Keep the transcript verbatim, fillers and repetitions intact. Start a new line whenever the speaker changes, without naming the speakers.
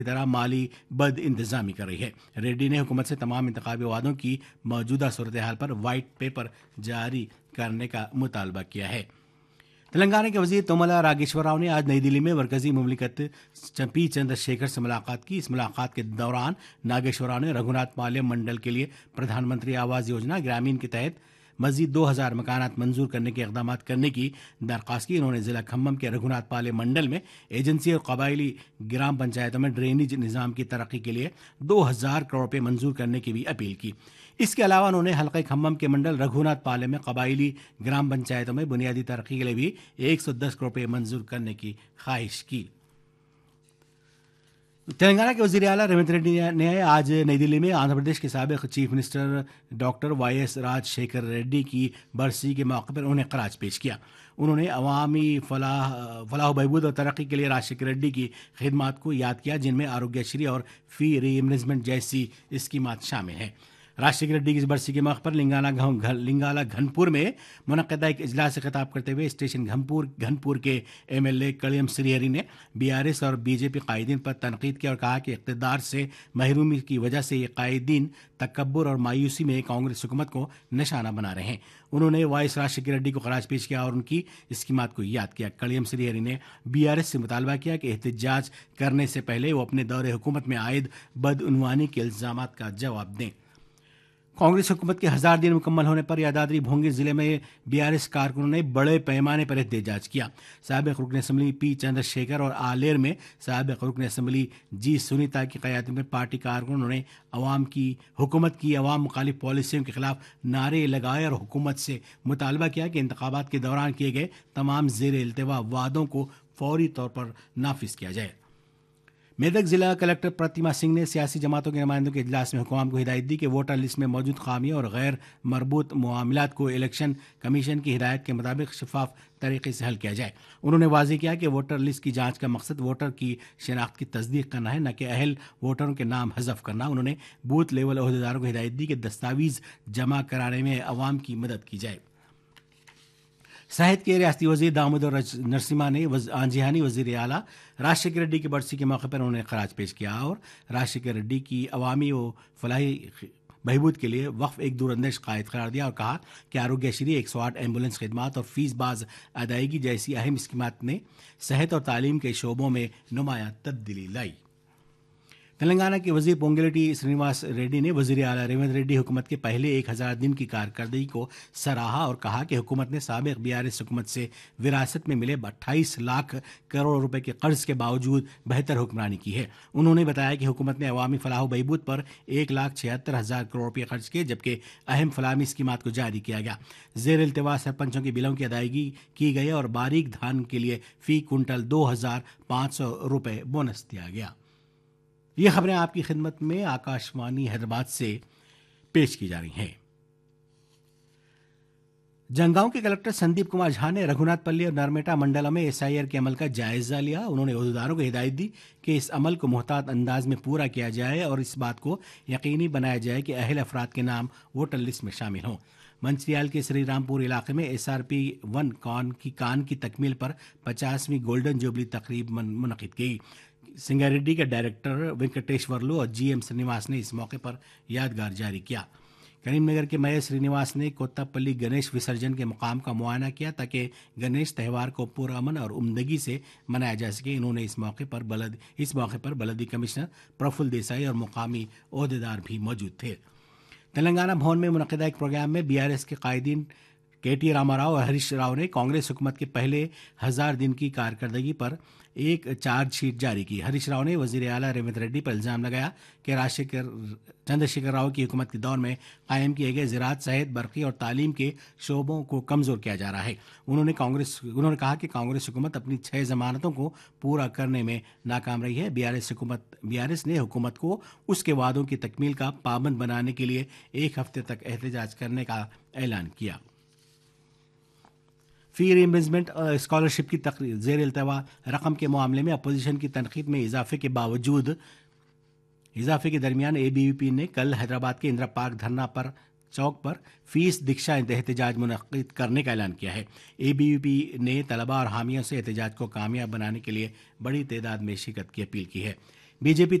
کی طرح مالی بد انتظامی کر رہی ہے۔ ریڈی نے حکومت سے تمام انتخابی وعدوں کی موجودہ صورتحال پر وائٹ پیپر جاری کرنے کا مطالبہ کیا ہے۔ تلنگانہ کے وزیر توملا راگیشور راؤ نے آج نئی دلی میں مرکزی مملکت پی چندر شیکھر سے ملاقات کی۔ اس ملاقات کے دوران ناگیشور راؤ نے رگھوناتھ پالیم منڈل کے لیے پردھان منتری آواس یوجنا گرامین کے تحت مزید دو ہزار مکانات منظور کرنے کے اقدامات کرنے کی درخواست کی۔ انہوں نے ضلع کھمم کے رگھوناتھ پالیم منڈل میں ایجنسی اور قبائلی گرام پنچایتوں میں ڈرینیج نظام کی ترقی کے لیے دو ہزار کروڑ روپے منظور کرنے کی بھی اپیل کی۔ اس کے علاوہ انہوں نے حلقہ کھمم کے منڈل رگھوناتھ پالیم میں قبائلی گرام پنچایتوں میں بنیادی ترقی کے لیے بھی ایک سو دس کروڑ روپے منظور کرنے کی خواہش کی۔ تلنگانہ کے وزیر اعلیٰ ریونت ریڈی نے آج نئی دلی میں آندھرا پردیش کے سابق chief minister doctor Y S راج شیکھر ریڈی کی برسی کے موقع پر انہیں خراج پیش کیا۔ انہوں نے عوامی فلاح فلاح و بہبود اور ترقی کے لیے راج شیکھر ریڈی کی خدمات کو یاد کیا، جن میں آروگیہ شری اور فی ری امبلیسمنٹ جیسی اسکیمات شامل ہیں۔ راج شیکھر ریڈی کی برسی کے موقع پر لنگالا گھنپور میں منعقدہ ایک اجلاس سے خطاب کرتے ہوئے اسٹیشن گھنپور گھنپور کے ایم ایل اے کلیام سری ہری نے بی آر ایس اور بی جے پی قائدین پر تنقید کیا اور کہا کہ اقتدار سے محرومی کی وجہ سے یہ قائدین تکبر اور مایوسی میں کانگریس حکومت کو نشانہ بنا رہے ہیں۔ انہوں نے وائس راج شیکھر ریڈی کو خراج پیش کیا اور ان کی اسکیمات کو یاد کیا۔ کلیام سری ہری نے بی آر ایس سے مطالبہ کیا کہ احتجاج کرنے سے پہلے وہ اپنے دور حکومت میں عائد بدعنوانی کے الزامات کا جواب دیں۔ کانگریس حکومت کے ہزار دن مکمل ہونے پر یادادری بھونگیر ضلع میں بی آر ایس کارکنوں نے بڑے پیمانے پر احتجاج کیا۔ سابق رکن اسمبلی پی چندر شیکھر اور آلیر میں سابق رکن اسمبلی جی سنیتا کی قیادت میں پارٹی کارکنوں نے عوام کی حکومت کی عوام مخالف پالیسیوں کے خلاف نعرے لگائے اور حکومت سے مطالبہ کیا کہ انتخابات کے دوران کیے گئے تمام زیر التوا وعدوں کو فوری طور پر نافذ کیا جائے۔ میدک ضلع کلکٹر پرتیما سنگھ نے سیاسی جماعتوں کے نمائندوں کے اجلاس میں حکام کو ہدایت دی کہ ووٹر لسٹ میں موجود خامیوں اور غیر مربوط معاملات کو الیکشن کمیشن کی ہدایت کے مطابق شفاف طریقے سے حل کیا جائے۔ انہوں نے واضح کیا کہ ووٹر لسٹ کی جانچ کا مقصد ووٹر کی شناخت کی تصدیق کرنا ہے، نہ کہ اہل ووٹروں کے نام حذف کرنا۔ انہوں نے بوتھ لیول عہدیداروں کو ہدایت دی کہ دستاویز جمع کرانے میں عوام کی مدد کی جائے۔ صحت کے ریاستی وزیر دامودر نرسمہا نے آنجہانی وزیر اعلیٰ راج شیکھر ریڈی کی برسی کے موقع پر انہوں نے خراج پیش کیا اور راج شیکھر ریڈی کی عوامی و فلاحی بہبود کے لیے وقف ایک دور اندیش قائد قرار دیا اور کہا کہ آروگیہ شری ایک سو آٹھ ایمبولینس خدمات اور فیس باز ادائیگی جیسی اہم اسکیمات نے صحت اور تعلیم کے شعبوں میں نمایاں تبدیلی لائی۔ تلنگانہ کے وزیر پونگلیٹی سرینواس ریڈی نے وزیر اعلیٰ ریونت ریڈی حکومت کے پہلے ایک ہزار دن کی کارکردگی کو سراہا اور کہا کہ حکومت نے سابق بی آر ایس حکومت سے وراثت میں ملے اٹھائیس لاکھ کروڑ روپے کے قرض کے باوجود بہتر حکمرانی کی ہے۔ انہوں نے بتایا کہ حکومت نے عوامی فلاح و بہبود پر ایک لاکھ چھہتر ہزار کروڑ روپے خرچ کیے، جبکہ اہم فلاحی اسکیمات کو جاری کیا گیا۔ زیر التوا سرپنچوں کے بلوں کی ادائیگی کی گئی اور باریک دھان کے لیے فی کنٹل دو ہزار پانچ سو روپے بونس دیا گیا۔ یہ خبریں آپ کی خدمت میں آکاشوانی حیدرآباد سے پیش کی جا رہی ہیں۔ جنگاؤں کے کلکٹر سندیپ کمار جھا نے رگھوناتھ پلی اور نرمیٹا منڈلوں میں ایس آئی آر کے عمل کا جائزہ لیا۔ انہوں نے عہدیداروں کو ہدایت دی کہ اس عمل کو محتاط انداز میں پورا کیا جائے اور اس بات کو یقینی بنایا جائے کہ اہل افراد کے نام ووٹر لسٹ میں شامل ہوں۔ منچریال کے سری رامپور علاقے میں ایس آر پی ون کان کی کان کی تکمیل پر پچاسویں گولڈن جوبلی تقریب منعقد کی۔ سنگاریڈی کے ڈائریکٹر وینکٹیشورلو اور جی ایم سرینواس نے اس موقع پر یادگار جاری کیا۔ کریم نگر کے میئر سرینواس نے کوتاپلی گنیش وسرجن کے مقام کا معائنہ کیا تاکہ گنیش تہوار کو پرامن اور عمدگی سے منایا جا سکے۔ انہوں نے اس موقع پر بلد اس موقع پر بلدی کمشنر پرفل دیسائی اور مقامی عہدیدار بھی موجود تھے۔ تلنگانہ بھون میں منعقدہ ایک پروگرام میں بی آر ایس کے قائدین کے ٹی راما راؤ اور ہریش راؤ نے کانگریس حکومت کے پہلے ہزار دن کی کارکردگی پر ایک چارج شیٹ جاری کی۔ ہریش راؤ نے وزیر اعلیٰ ریونت ریڈی پر الزام لگایا کہ راج شیکھر چندر شیکھر راؤ کی حکومت کے دور میں قائم کیے گئے زراعت، صحت، برقی اور تعلیم کے شعبوں کو کمزور کیا جا رہا ہے۔ انہوں نے کانگریس انہوں نے کہا کہ کانگریس حکومت اپنی چھ ضمانتوں کو پورا کرنے میں ناکام رہی ہے۔ بی آر ایس حکومت بی آر ایس نے حکومت کو اس کے وعدوں کی تکمیل کا پابند بنانے کے لیے ایک ہفتے تک احتجاج کرنے کا اعلان کیا۔ فی ری امبلیسمنٹ اسکالرشپ کی زیر التوا رقم کے معاملے میں اپوزیشن کی تنقید میں اضافے کے باوجود اضافے کے درمیان اے بی وی پی نے کل حیدرآباد کے اندرا پارک دھرنا پر چوک پر فیس دیکشا احتجاج منعقد کرنے کا اعلان کیا ہے۔ اے بی وی پی نے طلباء اور حامیوں سے احتجاج کو کامیاب بنانے کے لیے بڑی تعداد میں شرکت کی اپیل کی ہے۔ بی جے پی